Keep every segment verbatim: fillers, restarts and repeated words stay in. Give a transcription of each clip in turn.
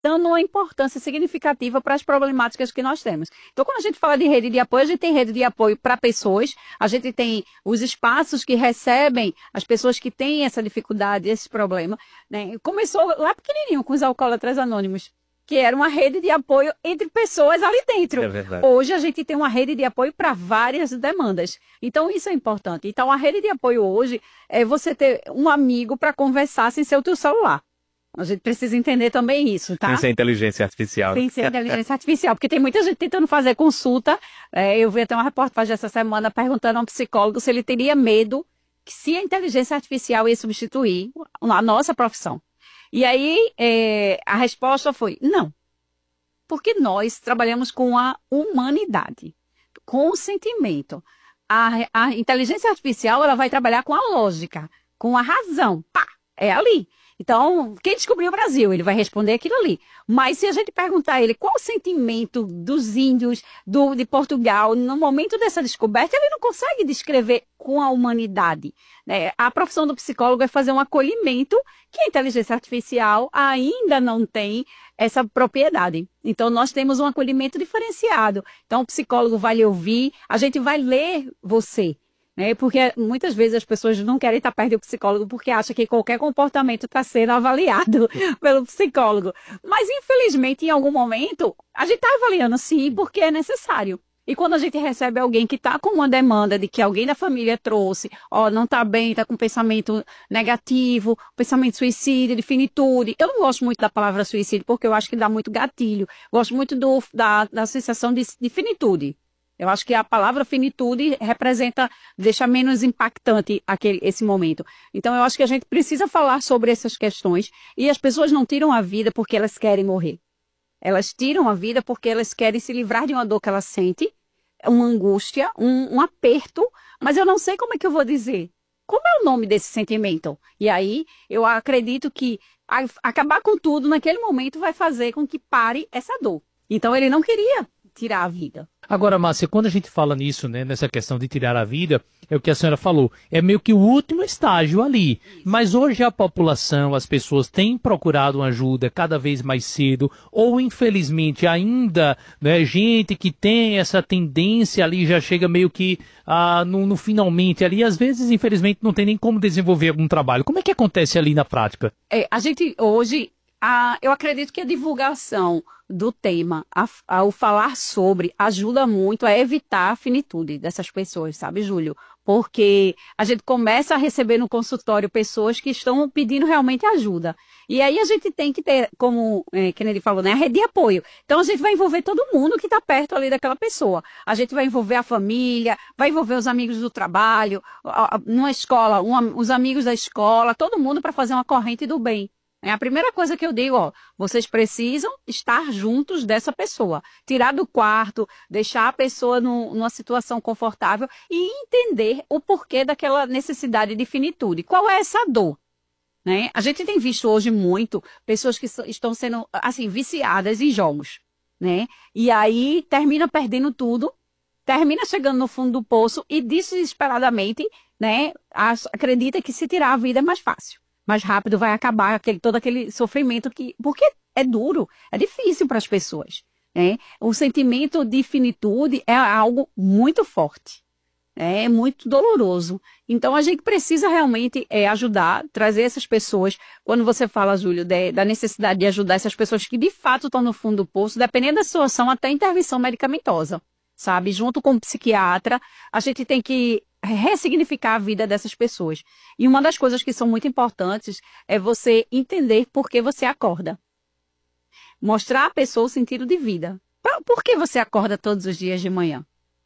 dando uma importância significativa para as problemáticas que nós temos. Então, quando a gente fala de rede de apoio, a gente tem rede de apoio para pessoas, a gente tem os espaços que recebem as pessoas que têm essa dificuldade, esse problema, né? Começou lá pequenininho com os alcoólatras anônimos, que era uma rede de apoio entre pessoas ali dentro. É verdade. Hoje a gente tem uma rede de apoio para várias demandas. Então, isso é importante. Então, a rede de apoio hoje é você ter um amigo para conversar sem ser o teu celular. A gente precisa entender também isso, tá? Sem ser inteligência artificial. Sem ser inteligência artificial, porque tem muita gente tentando fazer consulta. É, eu vi até uma reportagem essa semana perguntando a um psicólogo se ele teria medo que se a inteligência artificial ia substituir a nossa profissão. E aí, é, a resposta foi não. Porque nós trabalhamos com a humanidade, com o sentimento. A, a inteligência artificial, ela vai trabalhar com a lógica, com a razão. Pá, é ali. Então, quem descobriu o Brasil? Ele vai responder aquilo ali. Mas se a gente perguntar a ele qual o sentimento dos índios do, de Portugal no momento dessa descoberta, ele não consegue descrever com a humanidade, né? A profissão do psicólogo é fazer um acolhimento que a inteligência artificial ainda não tem essa propriedade. Então, nós temos um acolhimento diferenciado. Então, o psicólogo vai lhe ouvir, a gente vai ler você. Né? Porque muitas vezes as pessoas não querem estar perto do psicólogo porque acham que qualquer comportamento está sendo avaliado pelo psicólogo. Mas, infelizmente, em algum momento, a gente está avaliando sim, porque é necessário. E quando a gente recebe alguém que está com uma demanda de que alguém da família trouxe, ó, não está bem, está com pensamento negativo, pensamento suicídio, de finitude. Eu não gosto muito da palavra suicídio porque eu acho que dá muito gatilho. Gosto muito do, da, da sensação de, de finitude. Eu acho que a palavra finitude representa, deixa menos impactante aquele, esse momento. Então, eu acho que a gente precisa falar sobre essas questões e as pessoas não tiram a vida porque elas querem morrer. Elas tiram a vida porque elas querem se livrar de uma dor que elas sentem, uma angústia, um, um aperto, mas eu não sei como é que eu vou dizer. Como é o nome desse sentimento? E aí, eu acredito que a, acabar com tudo naquele momento vai fazer com que pare essa dor. Então, ele não queria tirar a vida. Agora, Márcia, quando a gente fala nisso, né, nessa questão de tirar a vida, é o que a senhora falou, é meio que o último estágio ali. Mas hoje a população, as pessoas têm procurado ajuda cada vez mais cedo, ou infelizmente ainda, né, gente que tem essa tendência ali já chega meio que ah, no, no finalmente ali, às vezes infelizmente não tem nem como desenvolver algum trabalho. Como é que acontece ali na prática? É, a gente hoje, a, eu acredito que a divulgação do tema, a, a, o falar sobre, ajuda muito a evitar a finitude dessas pessoas, sabe, Júlio? Porque a gente começa a receber no consultório pessoas que estão pedindo realmente ajuda. E aí a gente tem que ter, como é, Kennedy falou, né, a rede de apoio. Então a gente vai envolver todo mundo que está perto ali daquela pessoa. A gente vai envolver a família, vai envolver os amigos do trabalho, a, a, numa escola, uma, os amigos da escola, todo mundo para fazer uma corrente do bem. É a primeira coisa que eu digo, ó, vocês precisam estar juntos dessa pessoa. Tirar do quarto, deixar a pessoa no, numa situação confortável e entender o porquê daquela necessidade de finitude. Qual é essa dor? Né? A gente tem visto hoje muito pessoas que estão sendo, assim, viciadas em jogos, né? E aí termina perdendo tudo, termina chegando no fundo do poço e desesperadamente, né, acredita que se tirar a vida é mais fácil. Mais rápido vai acabar aquele, todo aquele sofrimento que... Porque é duro, é difícil para as pessoas, né? O sentimento de finitude é algo muito forte, é muito doloroso. Então, a gente precisa realmente é, ajudar, trazer essas pessoas... Quando você fala, Júlio, de, da necessidade de ajudar essas pessoas que, de fato, estão no fundo do poço, dependendo da situação, até intervenção medicamentosa, sabe? Junto com o psiquiatra, a gente tem que ressignificar a vida dessas pessoas. E uma das coisas que são muito importantes é você entender por que você acorda. Mostrar à pessoa o sentido de vida. Por que você acorda todos os dias de manhã?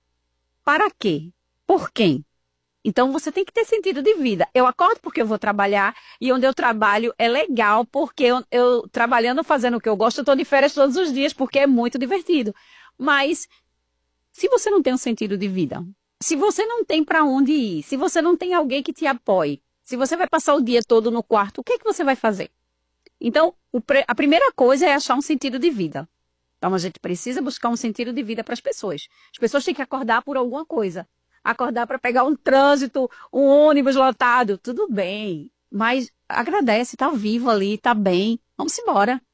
Para quê? Por quem? Então você tem que ter sentido de vida. Eu acordo porque eu vou trabalhar e onde eu trabalho é legal porque eu, eu trabalhando, fazendo o que eu gosto, eu estou de férias todos os dias porque é muito divertido. Mas se você não tem um sentido de vida, se você não tem para onde ir, se você não tem alguém que te apoie, se você vai passar o dia todo no quarto, o que é que você vai fazer? Então, o pre- a primeira coisa é achar um sentido de vida. Então, a gente precisa buscar um sentido de vida para as pessoas. As pessoas têm que acordar por alguma coisa. Acordar para pegar um trânsito, um ônibus lotado, tudo bem. Mas agradece, tá vivo ali, tá bem, vamos embora.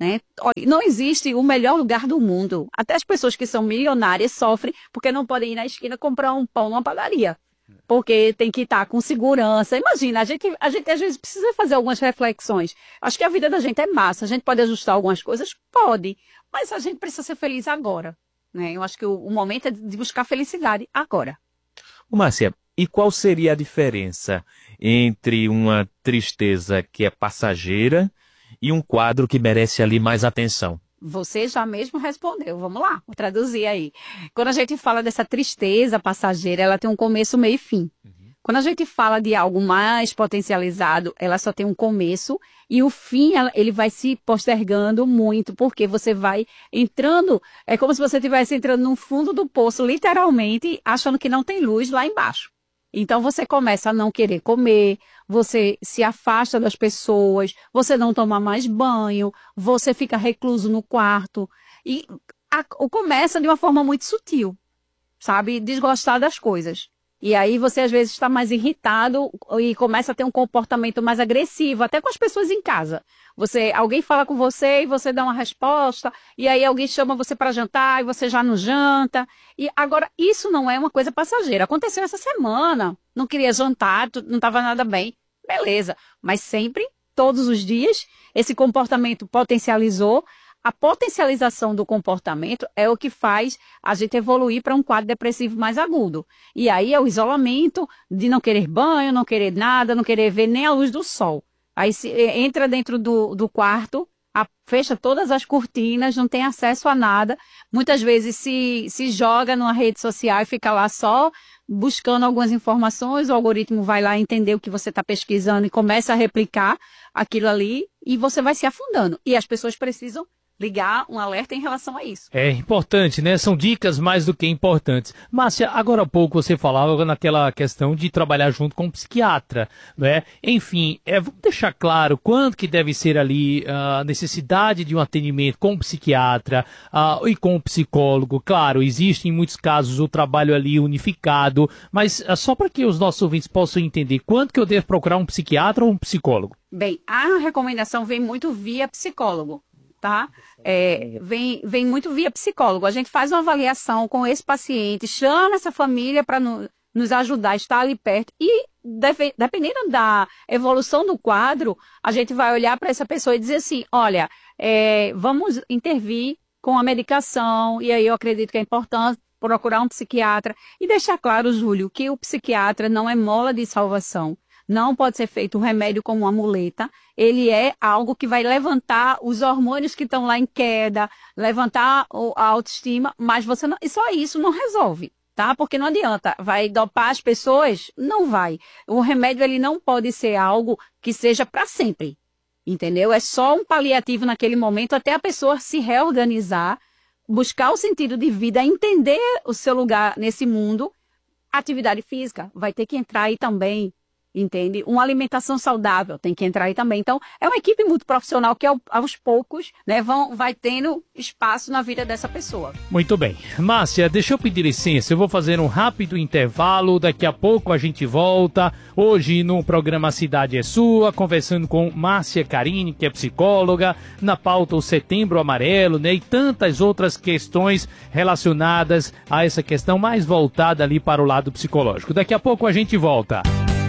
né? Olha, não existe o melhor lugar do mundo. Até as pessoas que são milionárias sofrem porque não podem ir na esquina comprar um pão numa padaria. Porque tem que estar com segurança. Imagina, a gente, a gente às vezes precisa fazer algumas reflexões. Acho que a vida da gente é massa. A gente pode ajustar algumas coisas? Pode. Mas a gente precisa ser feliz agora, né? Eu acho que o, o momento é de buscar felicidade agora. Márcia, e qual seria a diferença entre uma tristeza que é passageira e um quadro que merece ali mais atenção? Você já mesmo respondeu. Vamos lá, vou traduzir aí. Quando a gente fala dessa tristeza passageira, ela tem um começo, meio e fim. Uhum. Quando a gente fala de algo mais potencializado, ela só tem um começo e o fim, ele vai se postergando muito, porque você vai entrando, é como se você estivesse entrando no fundo do poço, literalmente, achando que não tem luz lá embaixo. Então, você começa a não querer comer, você se afasta das pessoas, você não toma mais banho, você fica recluso no quarto. E a, começa de uma forma muito sutil, sabe? Desgostar das coisas. E aí você, às vezes, está mais irritado e começa a ter um comportamento mais agressivo, até com as pessoas em casa. Você, alguém fala com você e você dá uma resposta, e aí alguém chama você para jantar e você já não janta. E agora, isso não é uma coisa passageira. Aconteceu essa semana, não queria jantar, não estava nada bem. Beleza, mas sempre, todos os dias, esse comportamento potencializou. A potencialização do comportamento é o que faz a gente evoluir para um quadro depressivo mais agudo. E aí é o isolamento de não querer banho, não querer nada, não querer ver nem a luz do sol. Aí se entra dentro do, do quarto, a, fecha todas as cortinas, não tem acesso a nada. Muitas vezes se, se joga numa rede social e fica lá só buscando algumas informações, o algoritmo vai lá entender o que você está pesquisando e começa a replicar aquilo ali e você vai se afundando. E as pessoas precisam ligar um alerta em relação a isso. É importante, né? São dicas mais do que importantes. Márcia, agora há pouco você falava naquela questão de trabalhar junto com um psiquiatra, né? Enfim, é, vamos deixar claro quanto que deve ser ali a necessidade de um atendimento com um psiquiatra uh, e com um psicólogo. Claro, existe em muitos casos o trabalho ali unificado, mas uh, só para que os nossos ouvintes possam entender, quanto que eu devo procurar um psiquiatra ou um psicólogo? Bem, a recomendação vem muito via psicólogo. Tá? É, vem, vem muito via psicólogo. A gente faz uma avaliação com esse paciente, chama essa família para no, nos ajudar a estar ali perto e, deve, dependendo da evolução do quadro, a gente vai olhar para essa pessoa e dizer assim, olha, é, vamos intervir com a medicação, e aí eu acredito que é importante procurar um psiquiatra e deixar claro, Júlio, que o psiquiatra não é mola de salvação. Não pode ser feito o remédio como uma muleta. Ele é algo que vai levantar os hormônios que estão lá em queda, levantar a autoestima, mas você não, e só isso não resolve, tá? Porque não adianta. Vai dopar as pessoas? Não vai. O remédio, ele não pode ser algo que seja para sempre, entendeu? É só um paliativo naquele momento até a pessoa se reorganizar, buscar o sentido de vida, entender o seu lugar nesse mundo. Atividade física vai ter que entrar aí também. Entende? Uma alimentação saudável tem que entrar aí também. Então, é uma equipe muito profissional que, aos poucos, né, vão, vai tendo espaço na vida dessa pessoa. Muito bem. Márcia, deixa eu pedir licença. Eu vou fazer um rápido intervalo. Daqui a pouco a gente volta. Hoje, no programa Cidade é Sua, conversando com Márcia Carini, que é psicóloga. Na pauta, o Setembro Amarelo, né? E tantas outras questões relacionadas a essa questão mais voltada ali para o lado psicológico. Daqui a pouco a gente volta.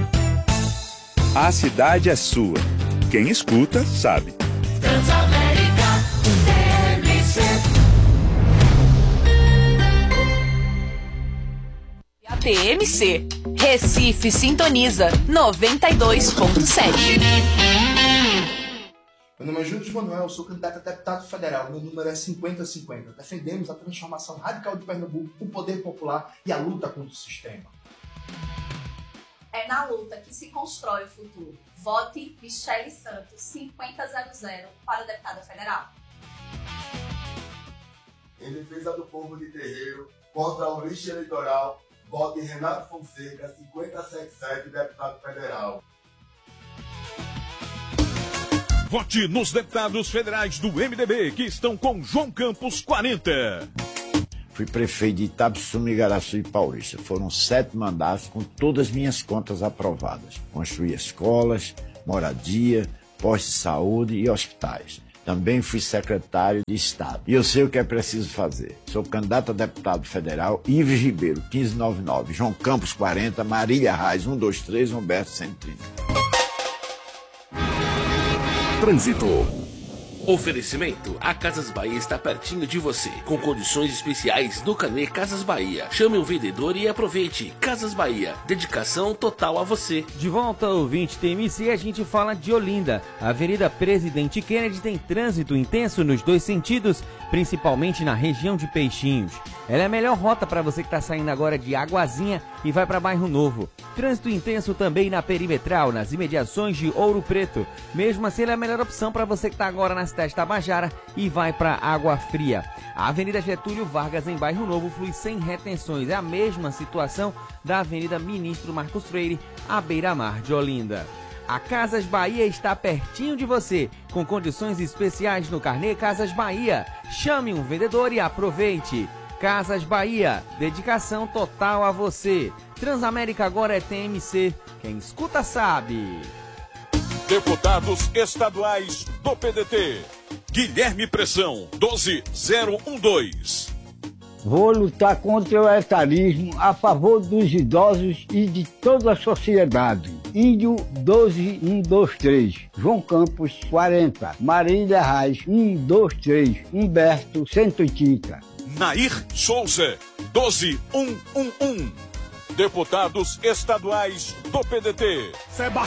A cidade é sua. Quem escuta, sabe. Transamérica T M C. A T M C. Recife sintoniza noventa e dois ponto sete. Meu nome é Júlio Manuel, sou candidato a deputado federal. Meu número é cinquenta cinquenta. Defendemos a transformação radical de Pernambuco, o poder popular e a luta contra o sistema. É na luta que se constrói o futuro. Vote Michele Santos, cinquenta zero zero, para deputada federal. Em defesa do povo de Terreiro, contra o lixo eleitoral, vote Renato Fonseca, cinquenta setenta e sete, deputado federal. Vote nos deputados federais do M D B, que estão com João Campos quarenta. Fui prefeito de Itabissuma, Igaraçu e Paulista. Foram sete mandatos com todas as minhas contas aprovadas. Construí escolas, moradia, postos de saúde e hospitais. Também fui secretário de Estado. E eu sei o que é preciso fazer. Sou candidato a deputado federal, Ives Ribeiro, quinze noventa e nove, João Campos, quarenta, Marília Reis, cento e vinte e três, Humberto, cento e trinta. Trânsito. Oferecimento, a Casas Bahia está pertinho de você, com condições especiais no Carnê Casas Bahia. Chame o vendedor e aproveite. Casas Bahia, dedicação total a você. De volta ao ouvinte T M C, a gente fala de Olinda. A Avenida Presidente Kennedy tem trânsito intenso nos dois sentidos, principalmente na região de Peixinhos. Ela é a melhor rota para você que está saindo agora de Águazinha e vai para Bairro Novo. Trânsito intenso também na Perimetral, nas imediações de Ouro Preto. Mesmo assim, ela é a melhor opção para você que está agora na cidade de Tabajara e vai para Água Fria. A Avenida Getúlio Vargas, em Bairro Novo, flui sem retenções. É a mesma situação da Avenida Ministro Marcos Freire, à beira-mar de Olinda. A Casas Bahia está pertinho de você, com condições especiais no Carnê Casas Bahia. Chame um vendedor e aproveite. Casas Bahia, dedicação total a você. Transamérica agora é T M C, quem escuta sabe. Deputados estaduais do P D T. Guilherme Pressão, doze zero um dois. Vou lutar contra o etarismo a favor dos idosos e de toda a sociedade. Índio doze um dois três, João Campos quarenta, Marília Reis um dois três, Humberto cento e oitenta. Nair Souza, doze um um um. Deputados estaduais do P D T.